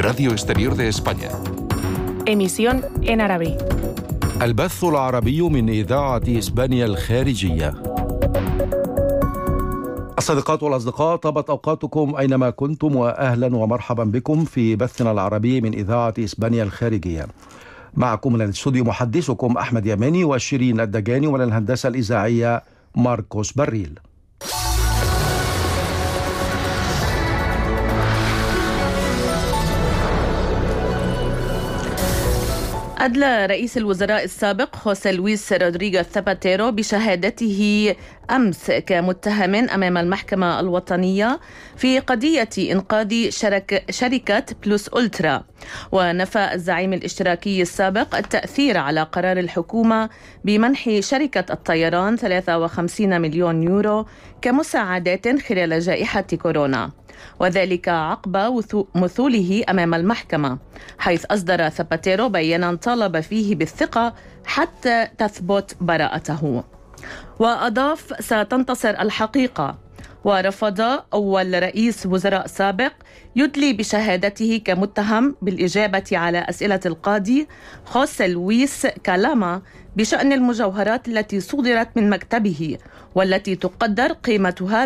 Radio Exterior de España. Emisión en árabe. البث العربي من إذاعة إسبانيا الخارجية. الصديقات والأصدقاء، طابت أوقاتكم أينما كنتم، وأهلا ومرحبا بكم في بثنا العربي من إذاعة إسبانيا الخارجية. معكم من الاستوديو محدثكم أحمد يماني وشيرين الدجاني، ومن الهندسة الإذاعية ماركوس بريل. أدلى رئيس الوزراء السابق خوسيه لويس رودريغيز زاباتيرو بشهادته أمس كمتهم أمام المحكمة الوطنية في قضية إنقاذ شركة بلوس أولترا. ونفى الزعيم الاشتراكي السابق التأثير على قرار الحكومة بمنح شركة الطيران 53 مليون يورو كمساعدات خلال جائحة كورونا، وذلك عقب مثوله أمام المحكمة، حيث أصدر زاباتيرو بيانا طالب فيه بالثقة حتى تثبت براءته. وأضاف: ستنتصر الحقيقة. ورفض أول رئيس وزراء سابق يدلي بشهادته كمتهم بالإجابة على أسئلة القاضي خوسيه لويس كالاما بشأن المجوهرات التي صدرت من مكتبه، والتي تقدر قيمتها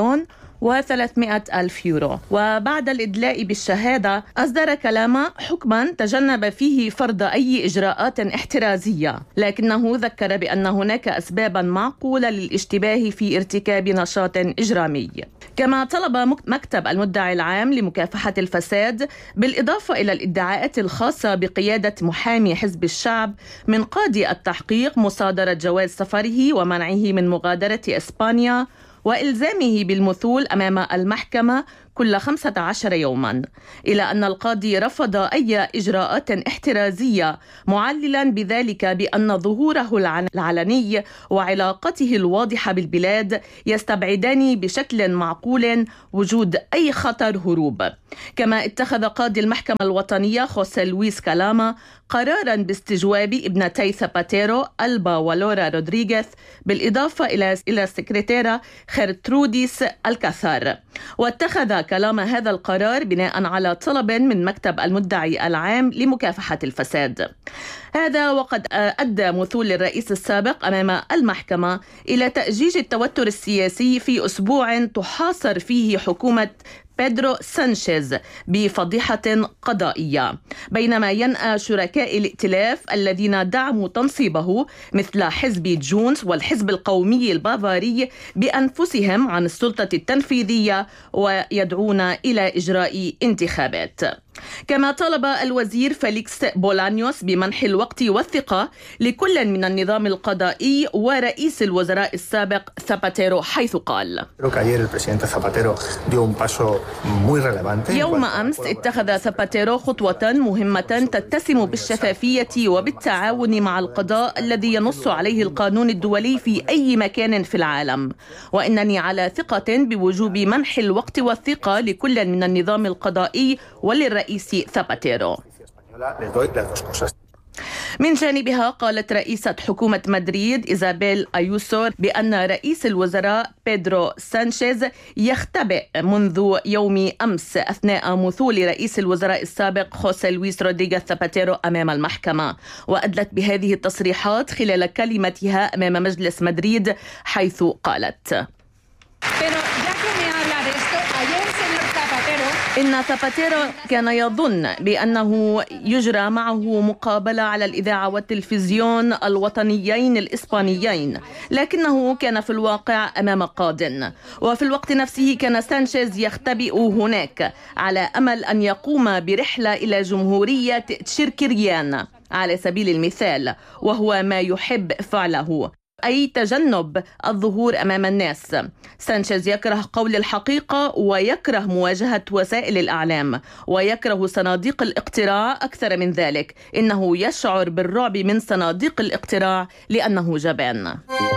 ب1,300,000 يورو. وبعد الإدلاء بالشهادة أصدر كالاما حكما تجنب فيه فرض أي إجراءات احترازية، لكنه ذكر بأن هناك أسبابا معقولة للاشتباه في ارتكاب نشاط إجرامي. كما طلب مكتب المدعي العام لمكافحة الفساد، بالإضافة إلى الادعاءات الخاصة بقيادة محامي حزب الشعب من قاضي التحقيق، مصادرة جواز سفره ومنعه من مغادرة إسبانيا وإلزامه بالمثول أمام المحكمة كل 15 يوما، إلى أن القاضي رفض أي إجراءات احترازية، معللا بذلك بأن ظهوره العلني وعلاقته الواضحة بالبلاد يستبعدان بشكل معقول وجود أي خطر هروب. كما اتخذ قاضي المحكمة الوطنية خوسيه لويس كالاما قرارا باستجواب ابنتي زاباتيرو ألبا ولورا رودريغيز، بالإضافة إلى السكرتيرة خيرتروديس الكاثار. واتخذ كالاما هذا القرار بناء على طلب من مكتب المدعي العام لمكافحة الفساد. هذا وقد أدى مثول الرئيس السابق أمام المحكمة إلى تأجيج التوتر السياسي في أسبوع تحاصر فيه حكومة بيدرو سانشيز بفضيحة قضائية، بينما ينأى شركاء الائتلاف الذين دعموا تنصيبه مثل حزب جونز والحزب القومي البافاري بأنفسهم عن السلطة التنفيذية ويدعون إلى إجراء انتخابات. كما طلب الوزير فيليكس بولانيوس بمنح الوقت والثقة لكل من النظام القضائي ورئيس الوزراء السابق زاباتيرو، حيث قال: يوم أمس اتخذ زاباتيرو خطوة مهمة تتسم بالشفافية وبالتعاون مع القضاء الذي ينص عليه القانون الدولي في أي مكان في العالم، وإنني على ثقة بوجوب منح الوقت والثقة لكل من النظام القضائي وللرئيس زاباتيرو. من جانبها قالت رئيسة حكومة مدريد إيزابيل أيوسو بأن رئيس الوزراء بيدرو سانشيز يختبئ منذ يوم أمس أثناء مثول رئيس الوزراء السابق خوسيه لويس رودريغيز زاباتيرو أمام المحكمة. وأدلت بهذه التصريحات خلال كلمتها أمام مجلس مدريد، حيث قالت: إن زاباتيرو كان يظن بأنه يجرى معه مقابلة على الإذاعة والتلفزيون الوطنيين الإسبانيين، لكنه كان في الواقع أمام قاضٍ. وفي الوقت نفسه كان سانشيز يختبئ هناك على أمل أن يقوم برحلة إلى جمهورية تشيركيريان على سبيل المثال، وهو ما يحب فعله، أي تجنب الظهور أمام الناس. سانشيز يكره قول الحقيقة ويكره مواجهة وسائل الإعلام ويكره صناديق الاقتراع. أكثر من ذلك، إنه يشعر بالرعب من صناديق الاقتراع لأنه جبان.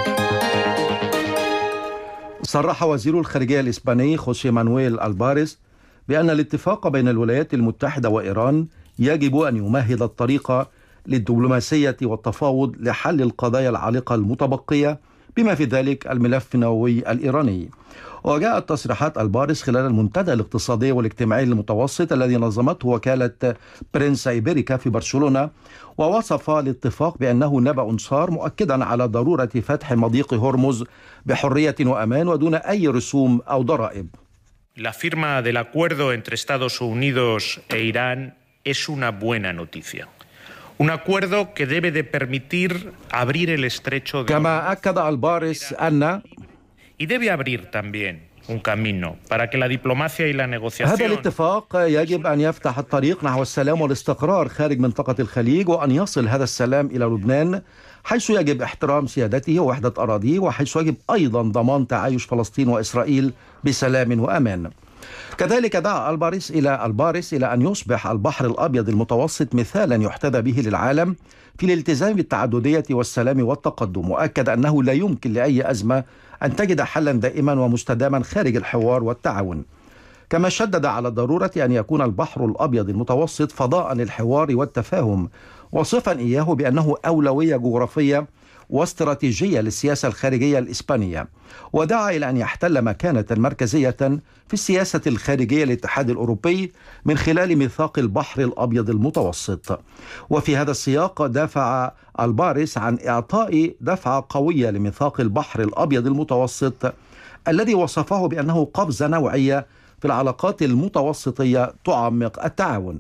صرح وزير الخارجية الإسباني خوسيه مانويل ألباريز بأن الاتفاق بين الولايات المتحدة وإيران يجب أن يمهد الطريق للدبلوماسية والتفاوض لحل القضايا العالقة المتبقية بما في ذلك الملف النووي الإيراني. وجاءت تصريحات الباريس خلال المنتدى الاقتصادي والاجتماعي المتوسط الذي نظمته وكالة برنس إيبيريكا في برشلونة، ووصف الاتفاق بأنه نبأ صار، مؤكدا على ضرورة فتح مضيق هرمز بحرية وأمان ودون أي رسوم أو ضرائب. La firma del acuerdo entre Estados Unidos e Irán es una buena noticia. Un acuerdo que debe de permitir abrir el estrecho de كما أكد الباريس أن y debe abrir también un camino para que la diplomacia y la negociación. هذا الاتفاق يجب أن يفتح الطريق نحو السلام والاستقرار خارج منطقة الخليج، وأن يصل هذا السلام إلى لبنان، حيث يجب احترام سيادته ووحدة أراضيه، وحيث يجب أيضا ضمان تعايش فلسطين وإسرائيل بسلام وأمان. كذلك دعا الباريس إلى أن يصبح البحر الأبيض المتوسط مثالا يحتذى به للعالم في الالتزام بالتعددية والسلام والتقدم، وأكد أنه لا يمكن لأي أزمة أن تجد حلا دائما ومستداما خارج الحوار والتعاون. كما شدد على ضرورة أن يكون البحر الأبيض المتوسط فضاء للحوار والتفاهم، وصفا إياه بأنه أولوية جغرافية واستراتيجية للسياسة الخارجية الإسبانية، ودعا إلى أن يحتل مكانة مركزية في السياسة الخارجية للاتحاد الأوروبي من خلال ميثاق البحر الأبيض المتوسط. وفي هذا السياق دافع الباريس عن إعطاء دفعة قوية لميثاق البحر الأبيض المتوسط الذي وصفه بأنه قفزة نوعية في العلاقات المتوسطية تعمق التعاون.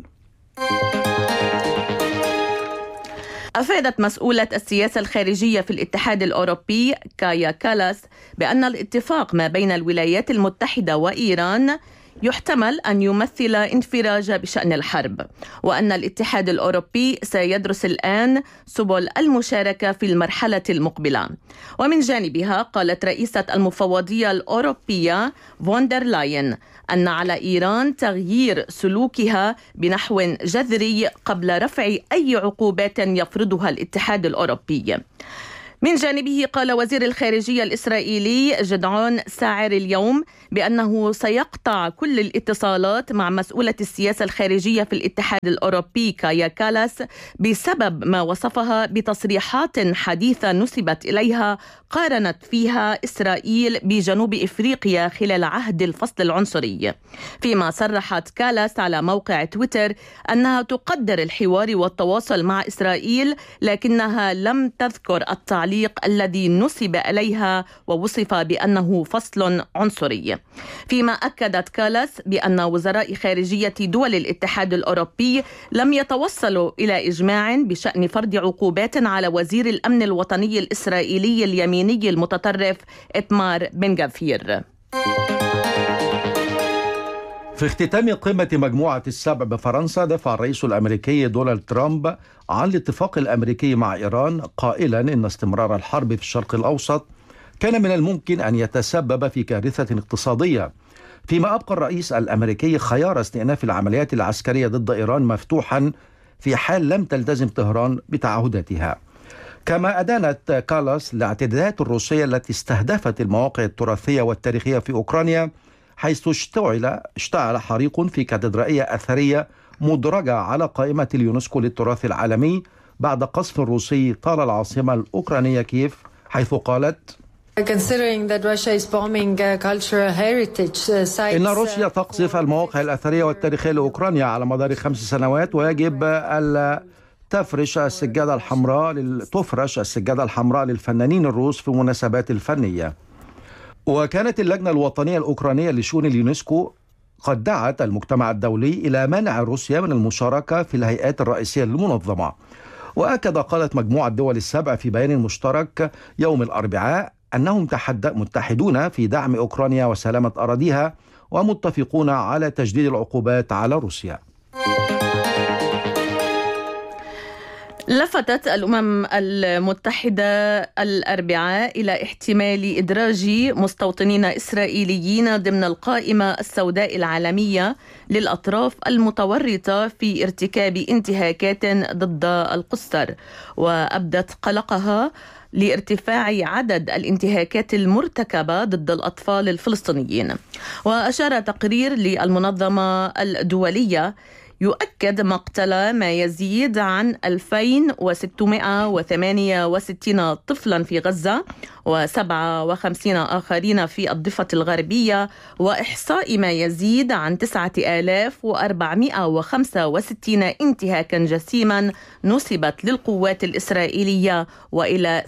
أفادت مسؤولة السياسة الخارجية في الاتحاد الأوروبي كايا كالاس بأن الاتفاق ما بين الولايات المتحدة وإيران يحتمل أن يمثل انفراج بشأن الحرب، وأن الاتحاد الأوروبي سيدرس الآن سبل المشاركة في المرحلة المقبلة. ومن جانبها قالت رئيسة المفوضية الأوروبية فوندر لاين أن على إيران تغيير سلوكها بنحو جذري قبل رفع أي عقوبات يفرضها الاتحاد الأوروبي. من جانبه قال وزير الخارجية الإسرائيلي جدعون ساعر اليوم بأنه سيقطع كل الاتصالات مع مسؤولة السياسة الخارجية في الاتحاد الأوروبي كايا كالاس بسبب ما وصفها بتصريحات حديثة نسبت إليها قارنت فيها إسرائيل بجنوب إفريقيا خلال عهد الفصل العنصري. فيما صرحت كالاس على موقع تويتر أنها تقدر الحوار والتواصل مع إسرائيل، لكنها لم تذكر التعليق الذي نسب إليها ووصف بأنه فصل عنصري. فيما أكدت كالاس بأن وزراء خارجية دول الاتحاد الأوروبي لم يتوصلوا إلى إجماع بشأن فرض عقوبات على وزير الأمن الوطني الإسرائيلي اليميني المتطرف إتمار بن غفير. في اختتام قمة مجموعة السبع بفرنسا، دفع الرئيس الأمريكي دونالد ترامب عن الاتفاق الأمريكي مع إيران، قائلا إن استمرار الحرب في الشرق الأوسط كان من الممكن أن يتسبب في كارثة اقتصادية، فيما أبقى الرئيس الأمريكي خيار استئناف العمليات العسكرية ضد إيران مفتوحا في حال لم تلتزم طهران بتعهداتها. كما أدانت كالاس الاعتداءات الروسية التي استهدفت المواقع التراثية والتاريخية في أوكرانيا، حيث اشتعل حريق في كاتدرائية أثرية مدرجة على قائمة اليونسكو للتراث العالمي بعد قصف روسي طال العاصمة الأوكرانية كييف، حيث قالت: إن روسيا تقصف المواقع الأثرية والتاريخية لأوكرانيا على مدار 5 سنوات، ويجب ألا تفرش السجادة الحمراء للفنانين الروس في المناسبات الفنية. وكانت اللجنة الوطنية الأوكرانية لشؤون اليونسكو قد دعت المجتمع الدولي إلى منع روسيا من المشاركة في الهيئات الرئيسية للمنظمة. وأكد قادة مجموعة الدول السبع في بيان مشترك يوم الأربعاء أنهم متحدون في دعم أوكرانيا وسلامة أراضيها، ومتفقون على تجديد العقوبات على روسيا. لفتت الأمم المتحدة الأربعاء إلى احتمال إدراج مستوطنين إسرائيليين ضمن القائمة السوداء العالمية للأطراف المتورطة في ارتكاب انتهاكات ضد القُسّر، وأبدت قلقها لارتفاع عدد الانتهاكات المرتكبة ضد الأطفال الفلسطينيين. وأشار تقرير للمنظمة الدولية يؤكد مقتل ما يزيد عن 2668 طفلا في غزة و57 آخرين في الضفة الغربية، وإحصاء ما يزيد عن 9465 انتهاكا جسيما نسبت للقوات الإسرائيلية وإلى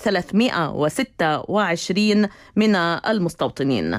326 من المستوطنين.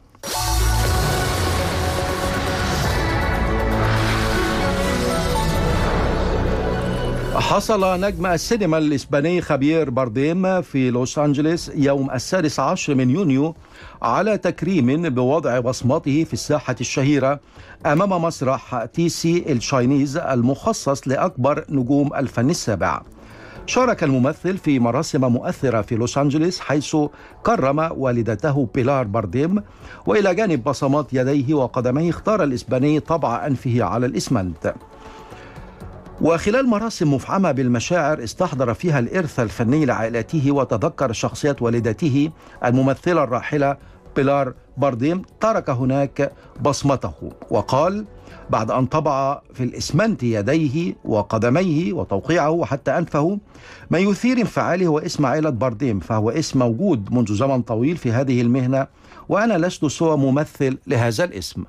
حصل نجم السينما الإسباني خابير بارديم في لوس أنجلوس يوم 16 من يونيو على تكريم بوضع بصمته في الساحة الشهيرة أمام مسرح تي سي الشاينيز المخصص لأكبر نجوم الفن السابع. شارك الممثل في مراسم مؤثرة في لوس أنجلوس حيث كرم والدته بيلار بارديم، وإلى جانب بصمات يديه وقدميه اختار الإسباني طبع أنفه على الإسمنت. وخلال مراسم مفعمة بالمشاعر استحضر فيها الإرث الفني لعائلته وتذكر شخصية والدته الممثلة الراحلة بيلار بارديم، ترك هناك بصمته وقال: بعد أن طبع في الإسمنت يديه وقدميه وتوقيعه وحتى أنفه، ما يثير انفعالي هو اسم عائلة بارديم، فهو اسم موجود منذ زمن طويل في هذه المهنة، وأنا لست سوى ممثل لهذا الاسم.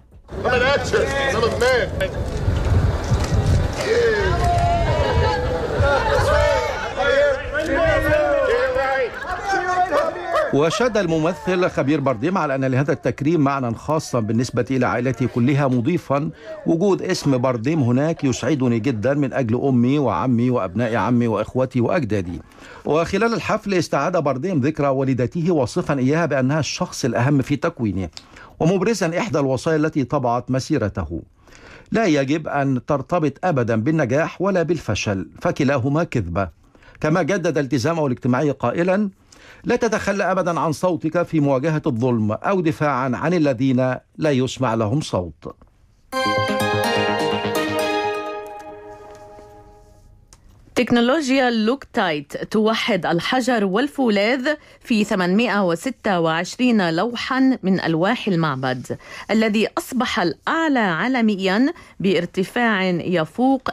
وشد الممثل خابير بارديم على أن لهذا التكريم معنى خاصا بالنسبة إلى عائلتي كلها، مضيفا: وجود اسم بارديم هناك يسعدني جدا من أجل أمي وعمي وأبناء عمي وإخوتي وأجدادي. وخلال الحفل استعاد بارديم ذكرى والدته وصفا إياها بأنها الشخص الأهم في تكوينه، ومبرزا إحدى الوصايا التي طبعت مسيرته: لا يجب أن ترتبط أبدا بالنجاح ولا بالفشل، فكلاهما كذبة. كما جدد التزامه الاجتماعي قائلا: لا تتخلى أبدا عن صوتك في مواجهة الظلم أو دفاعا عن الذين لا يسمع لهم صوت. تكنولوجيا لوكتايت توحد الحجر والفولاذ في 826 لوحا من ألواح المعبد الذي أصبح الأعلى عالميا بارتفاع يفوق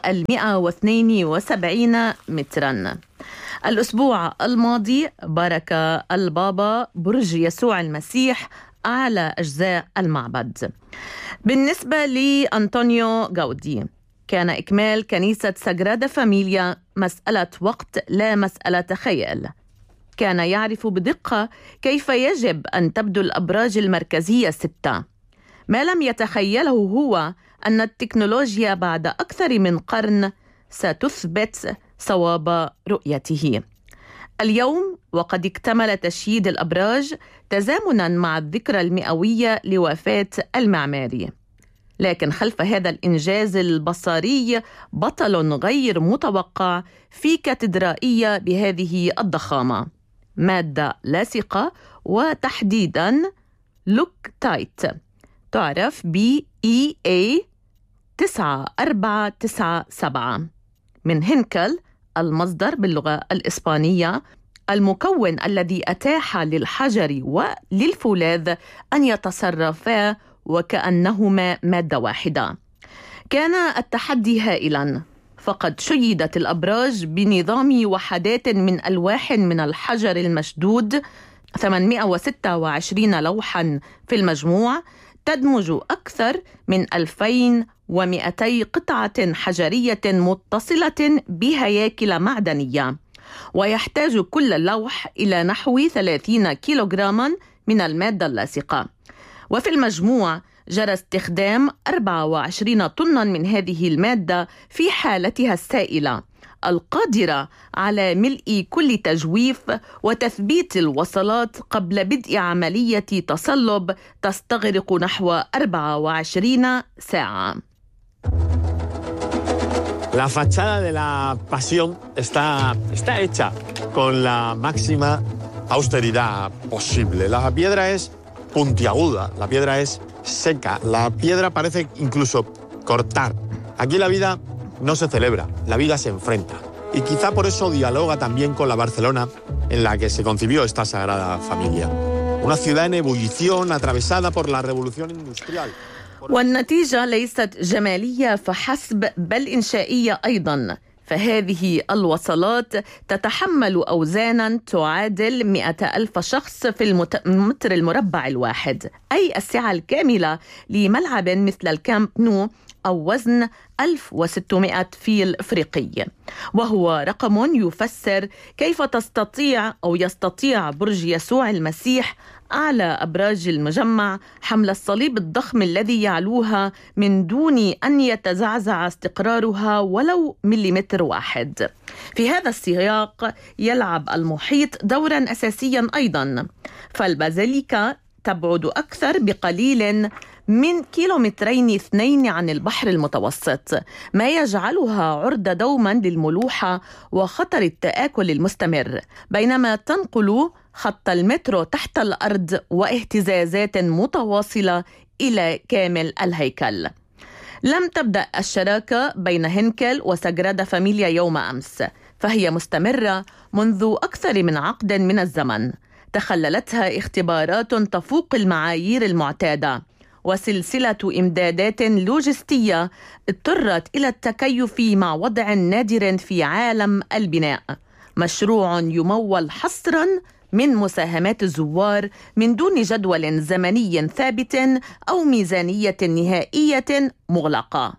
172 مترا. الأسبوع الماضي بارك البابا برج يسوع المسيح أعلى أجزاء المعبد. بالنسبة لأنطونيو غاودي، كان إكمال كنيسة ساغرادا فاميليا مسألة وقت لا مسألة خيال. كان يعرف بدقة كيف يجب أن تبدو الأبراج المركزية 6. ما لم يتخيله هو أن التكنولوجيا بعد أكثر من قرن ستثبت صواب رؤيته. اليوم وقد اكتمل تشييد الأبراج تزامنا مع الذكرى المئوية لوفاة المعماري، لكن خلف هذا الإنجاز البصري بطل غير متوقع في كاتدرائية بهذه الضخامة، مادة لاصقة وتحديدا لوكتايت، تعرف ب EA 9497 من هنكل، المصدر باللغة الإسبانية، المكون الذي أتاح للحجر وللفولاذ أن يتصرفا وكأنهما مادة واحدة. كان التحدي هائلا، فقد شيدت الأبراج بنظام وحدات من ألواح من الحجر المشدود، 826 لوحا في المجموع، تدمج أكثر من 2200 قطعة حجرية متصلة بهياكل معدنية، ويحتاج كل لوح إلى نحو 30 كيلوغراما من المادة اللاصقة. وفي المجموع جرى استخدام 24 طنا من هذه المادة في حالتها السائلة، القادرة على ملء كل تجويف وتثبيت الوصلات قبل بدء عملية تصلب تستغرق نحو 24 ساعة. La fachada de la Pasión está hecha con la máxima austeridad posible. La piedra es puntiaguda, la piedra es seca, la piedra parece incluso cortar. Aquí la vida no se celebra, la vida se enfrenta. Y quizá por eso dialoga también con la Barcelona en la que se concibió esta Sagrada Familia. Una ciudad en ebullición atravesada por la revolución industrial. والنتيجة ليست جمالية فحسب بل إنشائية أيضا، فهذه الوصلات تتحمل أوزانا تعادل 100,000 شخص في المتر المربع الواحد، أي السعة الكاملة لملعب مثل الكامب نو أو وزن 1600 فيل إفريقي، وهو رقم يفسر كيف يستطيع برج يسوع المسيح أعلى أبراج المجمع حمل الصليب الضخم الذي يعلوها من دون أن يتزعزع استقرارها ولو مليمتر واحد. في هذا السياق يلعب المحيط دورا أساسيا أيضا، فالبازيليكا تبعد أكثر بقليل من 2 كيلومترين عن البحر المتوسط، ما يجعلها عرضة دوما للملوحة وخطر التآكل المستمر، بينما تنقل خط المترو تحت الأرض واهتزازات متواصلة إلى كامل الهيكل. لم تبدأ الشراكة بين هنكل وساغرادا فاميليا يوم أمس، فهي مستمرة منذ أكثر من عقد من الزمن، تخللتها اختبارات تفوق المعايير المعتادة وسلسلة إمدادات لوجستية اضطرت إلى التكيف مع وضع نادر في عالم البناء، مشروع يمول حصرا من مساهمات الزوار من دون جدول زمني ثابت أو ميزانية نهائية مغلقة.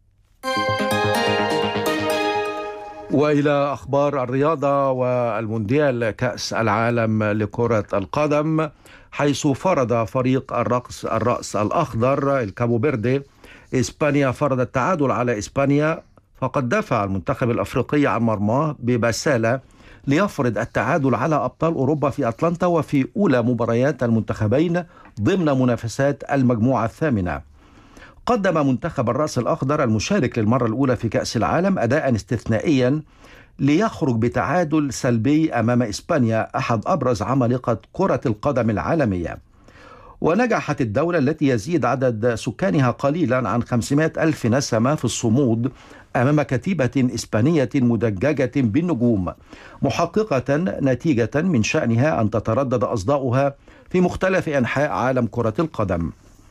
وإلى أخبار الرياضة والمونديال كأس العالم لكرة القدم، حيث فرض فريق الرأس الأخضر الكابو فيردي إسبانيا، فرض التعادل على إسبانيا، فقد دافع المنتخب الأفريقي عن مرماه ببسالة ليفرض التعادل على أبطال أوروبا في أتلانتا وفي أولى مباريات المنتخبين ضمن منافسات المجموعة الثامنة. قدم منتخب الرأس الأخضر المشارك للمرة الأولى في كأس العالم أداء استثنائيا ليخرج بتعادل سلبي أمام إسبانيا، أحد أبرز عمالقة كرة القدم العالمية. ونجحت الدولة التي يزيد عدد سكانها قليلا عن 500,000 نسمة في الصمود أمام كتيبة إسبانية مدججة بالنجوم، محققة نتيجة من شأنها أن تتردد أصداؤها في مختلف أنحاء عالم كرة القدم.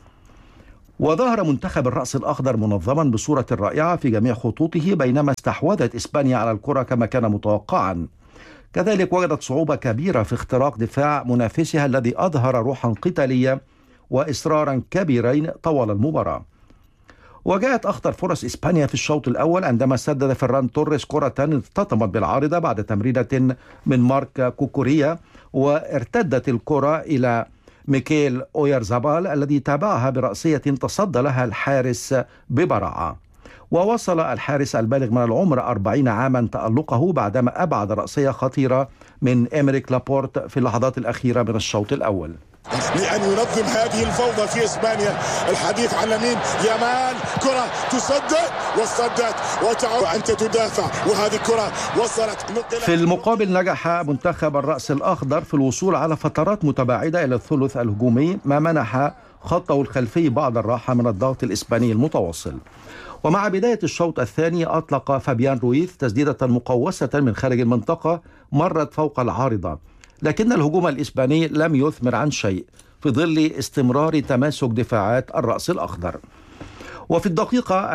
وظهر منتخب الرأس الأخضر منظما بصورة رائعة في جميع خطوطه بينما استحوذت إسبانيا على الكرة كما كان متوقعا. كذلك وجدت صعوبة كبيرة في اختراق دفاع منافسها الذي أظهر روحا قتالية وإصرارا كبيرين طوال المباراة. وجاءت أخطر فرص إسبانيا في الشوط الأول عندما سدد فران توريس كرة ارتطمت بالعارضة بعد تمريرة من مارك كوكوريا، وارتدت الكرة إلى ميكيل أويرزابال الذي تابعها برأسية تصدى لها الحارس ببراعة. ووصل الحارس البالغ من العمر 40 عاما تألقه بعدما أبعد رأسية خطيرة من إمريك لابورت في اللحظات الأخيرة من الشوط الأول. لأن ينظم هذه الفوضى في إسبانيا. الحديث عن لامين يامال، كرة تصدد وصدت وأنت تدافع، وهذه كرة وصلت. في المقابل نجح منتخب الرأس الأخضر في الوصول على فترات متباعدة إلى الثلث الهجومي، ما منح خطه الخلفي بعض الراحة من الضغط الإسباني المتواصل. ومع بداية الشوط الثاني أطلق فابيان رويث تسديدة مقوسة من خارج المنطقة مرت فوق العارضة، لكن الهجوم الإسباني لم يثمر عن شيء في ظل استمرار تماسك دفاعات الرأس الأخضر. وفي الدقيقة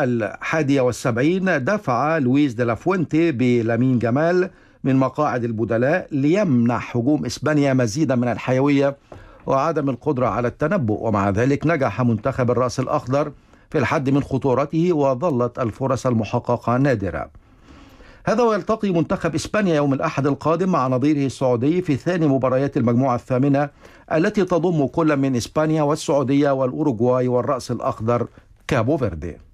71 دفع لويس دي لا فوينتي بلامين جمال من مقاعد البدلاء ليمنح هجوم إسبانيا مزيدا من الحيوية وعدم القدرة على التنبؤ، ومع ذلك نجح منتخب الرأس الأخضر في الحد من خطورته وظلت الفرص المحققة نادرة. هذا ويلتقي منتخب إسبانيا يوم الأحد القادم مع نظيره السعودي في ثاني مباريات المجموعة الثامنة التي تضم كل من إسبانيا والسعودية والأوروغواي والرأس الأخضر كابو فيردي.